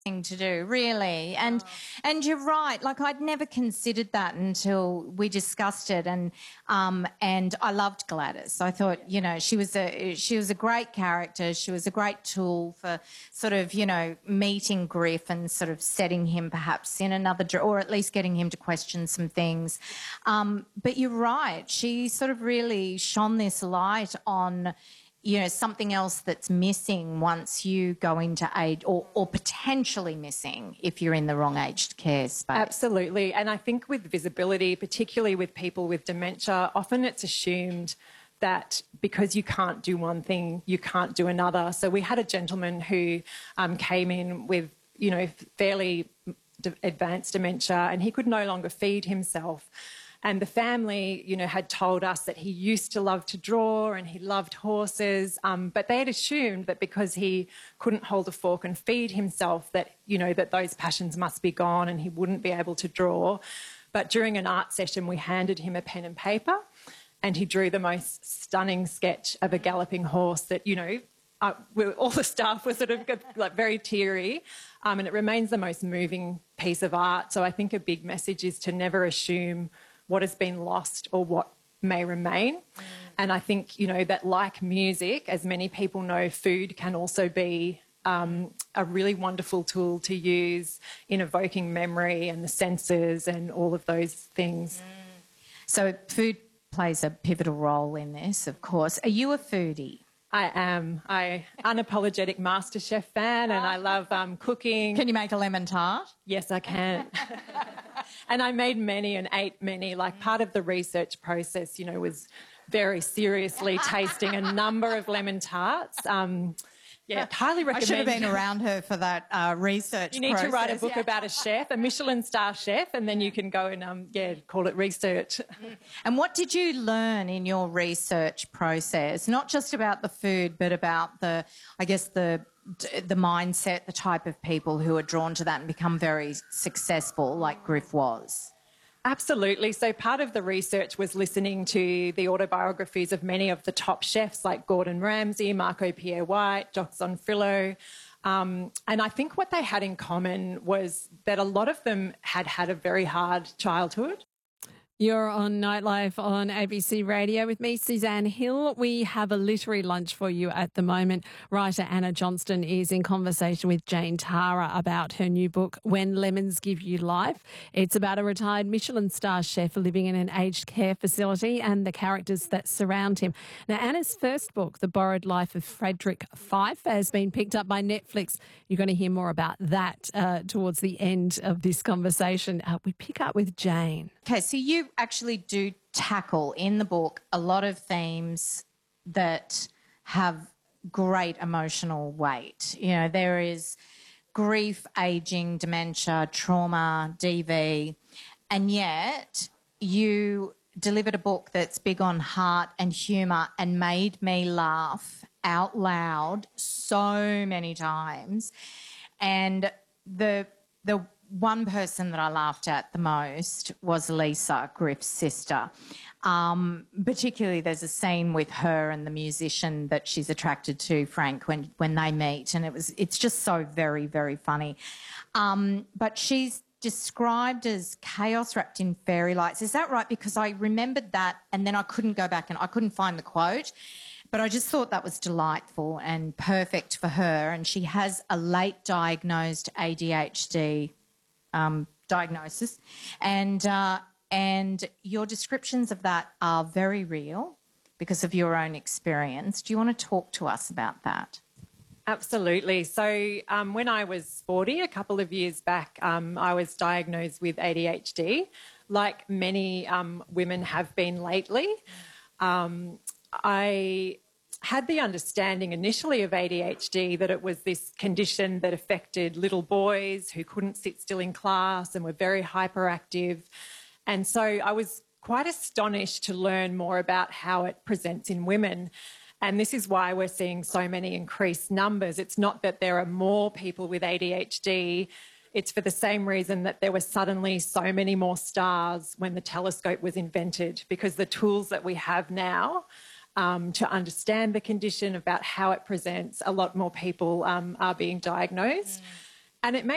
thing to do, really. And you're right. Like, I'd never considered that until we discussed it, and I loved Gladys. I thought, you know, she was a great character. She was a great tool for sort of, you know, meeting Griff and sort of setting him perhaps in another, or at least getting him to question some things. But you're right. She sort of really shone this light on, you know, something else that's missing once you go into age, or potentially missing if you're in the wrong aged care space. Absolutely. And I think with visibility, particularly with people with dementia, often it's assumed that because you can't do one thing, you can't do another. So we had a gentleman who came in with, you know, fairly advanced dementia, and he could no longer feed himself. And the family, you know, had told us that he used to love to draw and he loved horses, but they had assumed that because he couldn't hold a fork and feed himself that, you know, that those passions must be gone and he wouldn't be able to draw. But during an art session, we handed him a pen and paper and he drew the most stunning sketch of a galloping horse that, you know, all the staff were sort of like very teary, and it remains the most moving piece of art. So I think a big message is to never assume what has been lost or what may remain. And I think, you know, that like music, as many people know, food can also be a really wonderful tool to use in evoking memory and the senses and all of those things. So food plays a pivotal role in this, of course. Are you a foodie? I am. Unapologetic MasterChef fan, and I love cooking. Can you make a lemon tart? Yes, I can. And I made many and ate many. Like, part of the research process, you know, was very seriously tasting a number of lemon tarts. Yeah, highly recommend. I should have been around her for that research. You need to write a book about a chef, a Michelin star chef, and then you can go and call it research. And what did you learn in your research process? Not just about the food, but about the mindset, the type of people who are drawn to that and become very successful, like Griff was. Absolutely. So part of the research was listening to the autobiographies of many of the top chefs like Gordon Ramsay, Marco Pierre White, Jock Zonfrillo. And I think what they had in common was that a lot of them had had a very hard childhood. You're on Nightlife on ABC Radio with me, Suzanne Hill. We have a literary lunch for you at the moment. Writer Anna Johnston is in conversation with Jane Tara about her new book, When Lemons Give You Life. It's about a retired Michelin star chef living in an aged care facility and the characters that surround him. Now, Anna's first book, The Borrowed Life of Frederick Fife, has been picked up by Netflix. You're going to hear more about that towards the end of this conversation. We pick up with Jane. Okay, so you actually do tackle in the book a lot of themes that have great emotional weight. You know, there is grief, ageing, dementia, trauma, DV, and yet you delivered a book that's big on heart and humour and made me laugh out loud so many times. And the one person that I laughed at the most was Lisa, Griff's sister. Particularly there's a scene with her and the musician that she's attracted to, Frank, when they meet, and it's just so very, very funny. But she's described as chaos wrapped in fairy lights. Is that right? Because I remembered that and then I couldn't go back and I couldn't find the quote. But I just thought that was delightful and perfect for her. And she has a late diagnosed ADHD diagnosis, and your descriptions of that are very real because of your own experience. Do you want to talk to us about that? Absolutely. So when I was 40, a couple of years back, I was diagnosed with ADHD, like many women have been lately. I had the understanding initially of ADHD that it was this condition that affected little boys who couldn't sit still in class and were very hyperactive. And so I was quite astonished to learn more about how it presents in women. And this is why we're seeing so many increased numbers. It's not that there are more people with ADHD. It's for the same reason that there were suddenly so many more stars when the telescope was invented, because the tools that we have now to understand the condition, about how it presents, a lot more people are being diagnosed. And it